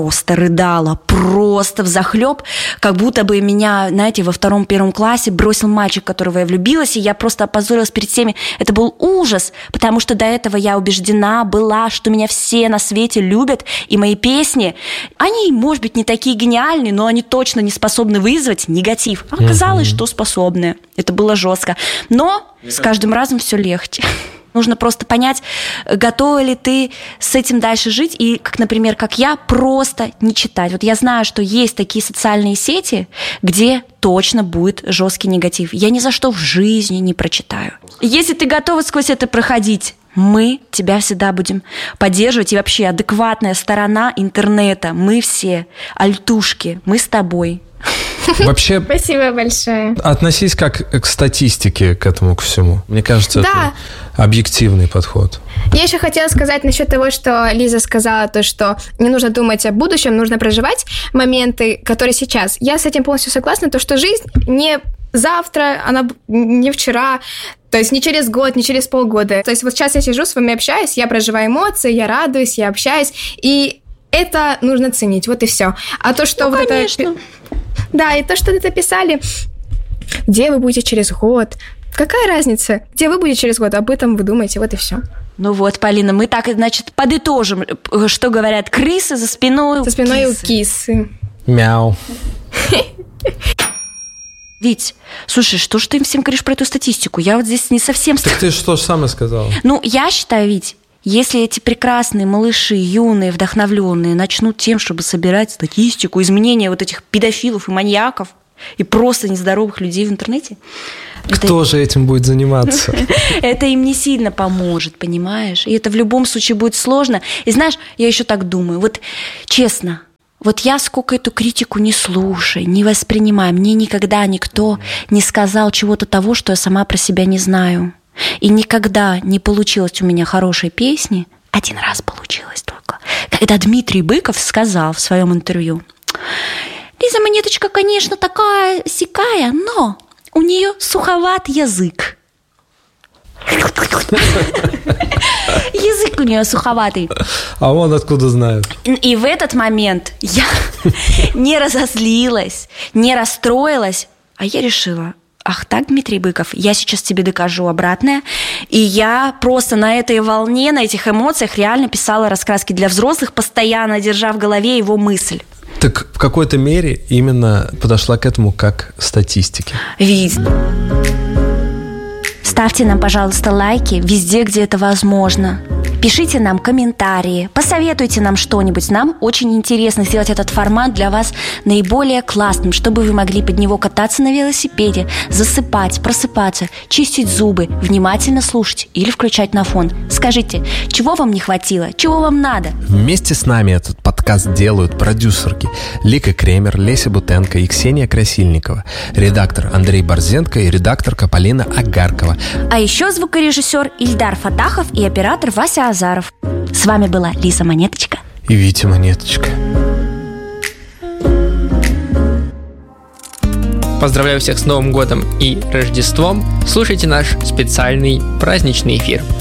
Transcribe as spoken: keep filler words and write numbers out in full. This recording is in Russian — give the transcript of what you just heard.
просто рыдала, просто взахлеб, как будто бы меня, знаете, во втором-первом классе бросил мальчик, в которого я влюбилась, и я просто опозорилась перед всеми. Это был ужас, потому что до этого я убеждена была, что меня все на свете любят, и мои песни, они, может быть, не такие гениальные, но они точно не способны вызвать негатив. А оказалось, mm-hmm. что способны. Это было жестко. Но с каждым разом все легче. Нужно просто понять, готова ли ты с этим дальше жить, и, как, например, как я, просто не читать. Вот я знаю, что есть такие социальные сети, где точно будет жесткий негатив. Я ни за что в жизни не прочитаю. Если ты готова сквозь это проходить, мы тебя всегда будем поддерживать. И вообще адекватная сторона интернета. Мы все альтушки, мы с тобой. Вообще, спасибо большое. Относись как к статистике, к этому, к всему. Мне кажется, да. это объективный подход. Я еще хотела сказать насчет того, что Лиза сказала, то, что не нужно думать о будущем, нужно проживать моменты, которые сейчас. Я с этим полностью согласна, то, что жизнь не завтра, она не вчера, то есть не через год, не через полгода. То есть вот сейчас я сижу, с вами общаюсь, я проживаю эмоции, я радуюсь, я общаюсь, и это нужно ценить, вот и все. А то, что ну, вот конечно. это... Да, и то, что это писали, где вы будете через год, какая разница, где вы будете через год, об этом вы думаете, вот и все. Ну вот, Полина, мы так, значит, подытожим, что говорят крысы за спиной у За спиной кисы. у кисы. Мяу. Вить, слушай, что ж ты им всем говоришь про эту статистику? Я вот здесь не совсем... Так ты что же сама сказала? Ну, я считаю, Вить, если эти прекрасные малыши, юные, вдохновленные, начнут тем, чтобы собирать статистику, изменения вот этих педофилов и маньяков, и просто нездоровых людей в интернете... Кто это... же этим будет заниматься? Это им не сильно поможет, понимаешь? И это в любом случае будет сложно. И знаешь, я еще так думаю, вот честно... Вот я сколько эту критику не слушаю, не воспринимаю, мне никогда никто не сказал чего-то того, что я сама про себя не знаю. И никогда не получилось у меня хорошей песни, один раз получилось только, когда Дмитрий Быков сказал в своем интервью: «Лиза Монеточка, конечно, такая сякая, но у нее суховат язык». Язык у нее суховатый. А он откуда знает? И в этот момент я не разозлилась, не расстроилась, а я решила: ах так, Дмитрий Быков, я сейчас тебе докажу обратное. И я просто на этой волне, на этих эмоциях реально писала раскраски для взрослых, постоянно держа в голове его мысль. Так в какой-то мере именно подошла к этому как статистике. Ведь... Ставьте нам, пожалуйста, лайки везде, где это возможно. Пишите нам комментарии, посоветуйте нам что-нибудь. Нам очень интересно сделать этот формат для вас наиболее классным, чтобы вы могли под него кататься на велосипеде, засыпать, просыпаться, чистить зубы, внимательно слушать или включать на фон. Скажите, чего вам не хватило, чего вам надо? Вместе с нами этот подкаст делают продюсерки Лика Кремер, Леся Бутенко и Ксения Красильникова, редактор Андрей Борзенко и редакторка Полина Агаркова. А еще звукорежиссер Ильдар Фатахов и оператор Вася Азаров. С вами была Лиза Монеточка и Витя Монеточка. Поздравляю всех с Новым годом и Рождеством. Слушайте наш специальный праздничный эфир.